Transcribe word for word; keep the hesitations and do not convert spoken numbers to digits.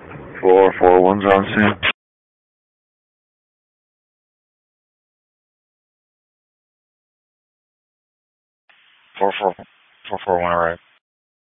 Four four one's on scene. Four four four four one. All right.